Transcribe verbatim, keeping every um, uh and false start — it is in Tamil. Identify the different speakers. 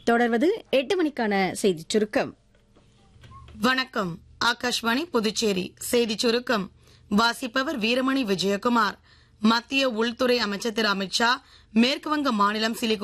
Speaker 1: தொடர்வது எட்டு மணிக்கான செய்திச் சுருக்கம்.
Speaker 2: வணக்கம். ஆகாஷ்வாணி புதுச்சேரி செய்திச் சுருக்கம் வாசிப்பவர் வீரமணி விஜயகுமார். மத்திய உள்துறை அமைச்சர் திரு அமித்ஷா மேற்குவங்க மாநிலம் சிலிகுரி